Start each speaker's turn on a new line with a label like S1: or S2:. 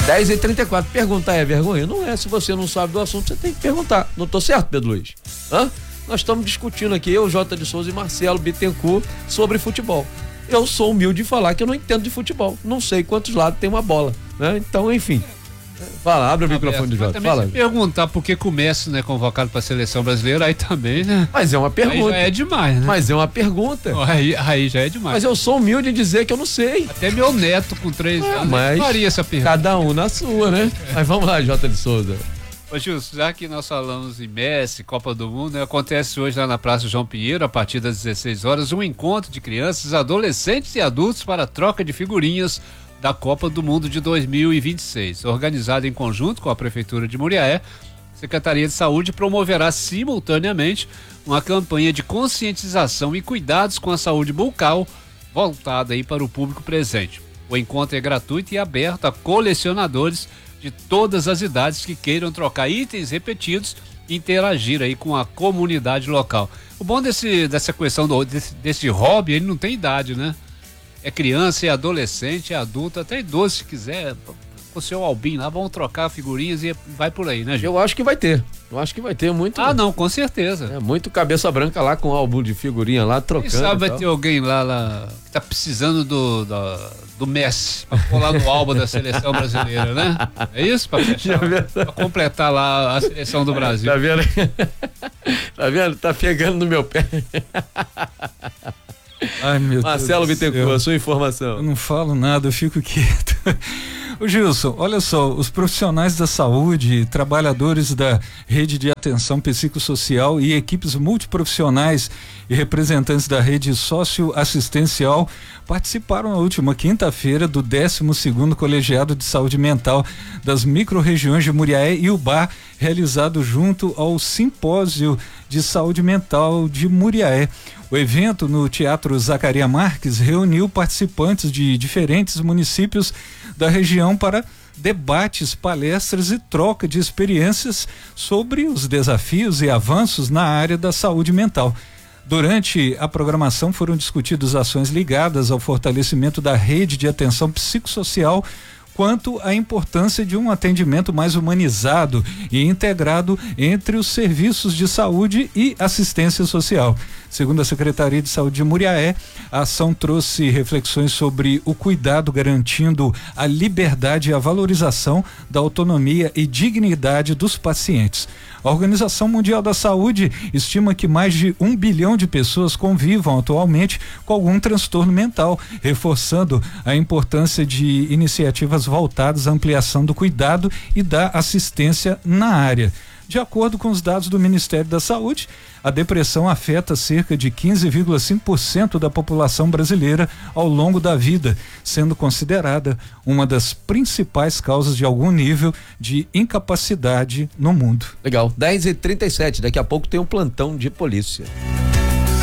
S1: 10h34, perguntar é vergonha? Não é, se você não sabe do assunto, você tem que perguntar. Não tô certo, Pedro Luiz? Nós estamos discutindo aqui, eu, Jota de Souza e Marcelo Bittencourt, sobre futebol. Eu sou humilde de falar que eu não entendo de futebol, não sei quantos lados tem uma bola, né? Então, enfim. Fala, abre o microfone do Jota. Fala.
S2: Se perguntar por que o Messi não é convocado para a seleção brasileira, aí também, né?
S1: Mas é uma pergunta.
S2: Aí já é demais, né?
S1: Mas é uma pergunta.
S2: Aí já é demais.
S1: Mas eu sou humilde em dizer que eu não sei.
S2: Até meu neto com 3 anos faria essa pergunta.
S1: Cada um na sua, né? Mas vamos lá, Jota de Souza.
S2: Ô Gilson, já que nós falamos em Messi, Copa do Mundo, né, acontece hoje lá na Praça João Pinheiro, a partir das 16 horas, um encontro de crianças, adolescentes e adultos para troca de figurinhas da Copa do Mundo de 2026. Organizado em conjunto com a Prefeitura de Muriaé, a Secretaria de Saúde promoverá simultaneamente uma campanha de conscientização e cuidados com a saúde bucal voltada aí para o público presente. O encontro é gratuito e aberto a colecionadores de todas as idades que queiram trocar itens repetidos e interagir aí com a comunidade local. O bom dessa questão desse hobby, ele não tem idade, né? É criança, é adolescente, é adulto, até idoso se quiser. Com o seu Albinho lá, vão trocar figurinhas e vai por aí, né, gente?
S1: Eu acho que vai ter. Muito.
S2: Ah, não, com certeza.
S1: É muito cabeça branca lá com álbum de figurinha lá, trocando.
S2: Quem sabe vai ter alguém lá que tá precisando do Messi pra colar no álbum da seleção brasileira, né? É isso, pra fechar? Pra completar lá a seleção do Brasil.
S1: Tá vendo? Tá vendo? Tá pegando no meu pé.
S3: Ai, meu
S1: Marcelo Bittencourt, a sua informação.
S3: Eu não falo nada, eu fico quieto. Ô Gilson, olha só, os profissionais da saúde, trabalhadores da rede de atenção psicossocial e equipes multiprofissionais e representantes da rede socioassistencial participaram na última quinta-feira do 12º Colegiado de Saúde Mental das micro-regiões de Muriaé e Ubá, realizado junto ao Simpósio de Saúde Mental de Muriaé. O evento no Teatro Zacaria Marques reuniu participantes de diferentes municípios da região para debates, palestras e troca de experiências sobre os desafios e avanços na área da saúde mental. Durante a programação foram discutidas ações ligadas ao fortalecimento da rede de atenção psicossocial, quanto à importância de um atendimento mais humanizado e integrado entre os serviços de saúde e assistência social. Segundo a Secretaria de Saúde de Muriaé, a ação trouxe reflexões sobre o cuidado garantindo a liberdade e a valorização da autonomia e dignidade dos pacientes. A Organização Mundial da Saúde estima que mais de 1 bilhão de pessoas convivam atualmente com algum transtorno mental, reforçando a importância de iniciativas voltadas à ampliação do cuidado e da assistência na área. De acordo com os dados do Ministério da Saúde, a depressão afeta cerca de 15,5% da população brasileira ao longo da vida, sendo considerada uma das principais causas de algum nível de incapacidade no mundo.
S1: Legal, 10h37, daqui a pouco tem um plantão de polícia.